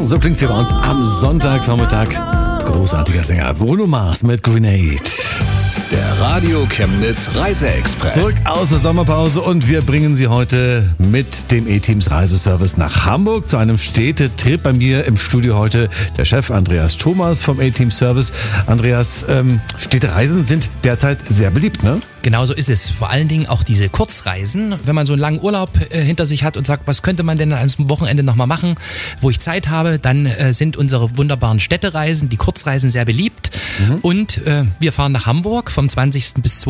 So klingt's hier bei uns am Sonntagvormittag. Großartiger Sänger Bruno Mars mit Grenade. Der Radio Chemnitz Reiseexpress. Zurück aus der Sommerpause und wir bringen Sie heute mit dem E-Teams Reiseservice nach Hamburg zu einem Städtetrip. Bei mir im Studio heute der Chef Andreas Thomas vom E-Teams Service. Andreas, Städtereisen sind derzeit sehr beliebt, ne? Genau so ist es. Vor allen Dingen auch diese Kurzreisen. Wenn man so einen langen Urlaub hinter sich hat und sagt, was könnte man denn an einem Wochenende nochmal machen, wo ich Zeit habe, dann sind unsere wunderbaren Städtereisen, die Kurzreisen, sehr beliebt. Und wir fahren nach Hamburg vom 20. bis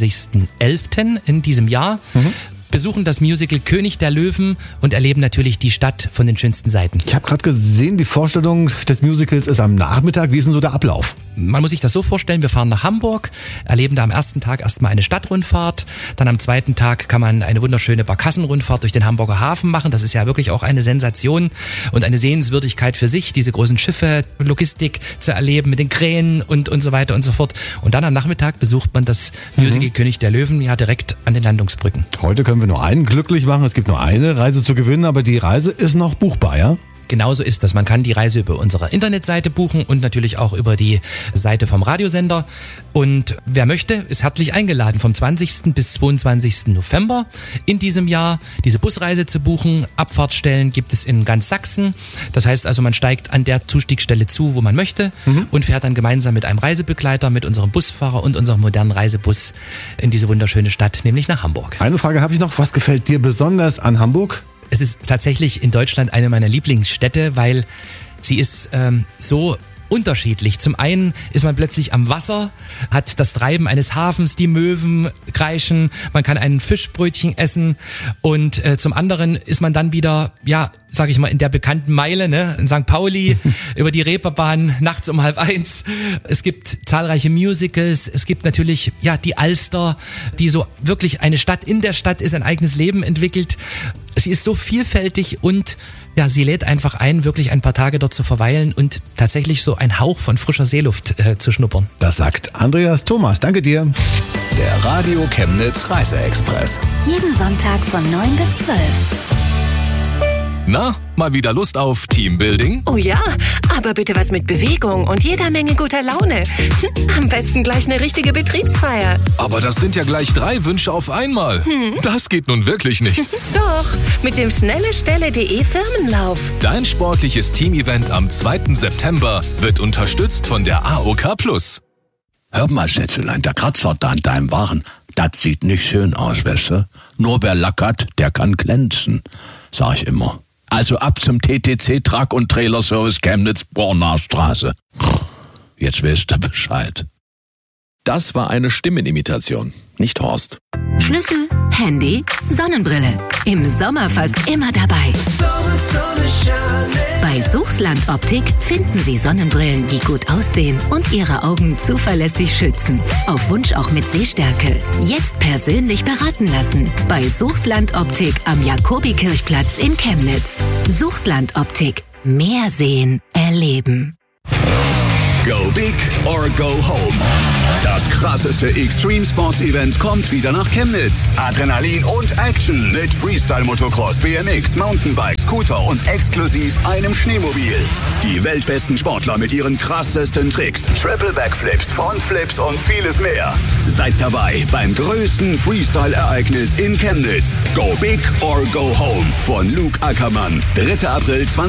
22.11. in diesem Jahr. Besuchen das Musical König der Löwen und erleben natürlich die Stadt von den schönsten Seiten. Ich habe gerade gesehen, die Vorstellung des Musicals ist am Nachmittag. Wie ist denn so der Ablauf? Man muss sich das so vorstellen, wir fahren nach Hamburg, erleben da am ersten Tag erstmal eine Stadtrundfahrt, dann am zweiten Tag kann man eine wunderschöne Barkassenrundfahrt durch den Hamburger Hafen machen. Das ist ja wirklich auch eine Sensation und eine Sehenswürdigkeit für sich, diese großen Schiffe, Logistik zu erleben mit den Kränen und so weiter und so fort. Und dann am Nachmittag besucht man das Musical König der Löwen, ja direkt an den Landungsbrücken. Heute können wir nur einen glücklich machen. Es gibt nur eine Reise zu gewinnen, aber die Reise ist noch buchbar, ja? Genauso ist das. Man kann die Reise über unsere Internetseite buchen und natürlich auch über die Seite vom Radiosender. Und wer möchte, ist herzlich eingeladen, vom 20. bis 22. November in diesem Jahr diese Busreise zu buchen. Abfahrtsstellen gibt es in ganz Sachsen. Das heißt also, man steigt an der Zustiegstelle zu, wo man möchte und fährt dann gemeinsam mit einem Reisebegleiter, mit unserem Busfahrer und unserem modernen Reisebus in diese wunderschöne Stadt, nämlich nach Hamburg. Eine Frage habe ich noch. Was gefällt dir besonders an Hamburg? Es ist tatsächlich in Deutschland eine meiner Lieblingsstädte, weil sie ist so unterschiedlich. Zum einen ist man plötzlich am Wasser, hat das Treiben eines Hafens, die Möwen kreischen, man kann ein Fischbrötchen essen und zum anderen ist man dann wieder, ja, sag ich mal, in der bekannten Meile, ne, in St. Pauli, über die Reeperbahn, nachts um 12:30. Es gibt zahlreiche Musicals, es gibt natürlich, ja, die Alster, die so wirklich eine Stadt in der Stadt ist, ein eigenes Leben entwickelt. Sie ist so vielfältig und ja, sie lädt einfach ein, wirklich ein paar Tage dort zu verweilen und tatsächlich so einen Hauch von frischer Seeluft zu schnuppern. Das sagt Andreas Thomas. Danke dir. Der Radio Chemnitz Reiseexpress. Jeden Sonntag von 9 bis 12. Na, mal wieder Lust auf Teambuilding? Oh ja, aber bitte was mit Bewegung und jeder Menge guter Laune. Am besten gleich eine richtige Betriebsfeier. Aber das sind ja gleich 3 Wünsche auf einmal. Das geht nun wirklich nicht. Doch, mit dem schnellestelle.de Firmenlauf. Dein sportliches Teamevent am 2. September wird unterstützt von der AOK+. Hör mal, Schätzelein, der Kratzer da an deinem Wagen, das sieht nicht schön aus, weißt du? Nur wer lackert, der kann glänzen, sag ich immer. Also ab zum TTC Truck- und Trailer-Service Chemnitz-Bornaer Straße. Jetzt weißt du Bescheid. Das war eine Stimmenimitation, nicht Horst. Schlüssel, Handy, Sonnenbrille. Im Sommer fast immer dabei. Bei Suchsland Optik finden Sie Sonnenbrillen, die gut aussehen und Ihre Augen zuverlässig schützen. Auf Wunsch auch mit Sehstärke. Jetzt persönlich beraten lassen. Bei Suchsland Optik am Jakobikirchplatz in Chemnitz. Suchsland Optik. Mehr sehen, erleben. Go big or go home. Das krasseste Extreme Sports Event kommt wieder nach Chemnitz. Adrenalin und Action mit Freestyle Motocross, BMX, Mountainbike, Scooter und exklusiv einem Schneemobil. Die weltbesten Sportler mit ihren krassesten Tricks, Triple Backflips, Frontflips und vieles mehr. Seid dabei beim größten Freestyle-Ereignis in Chemnitz. Go big or go home von Luke Ackermann. 3. April 20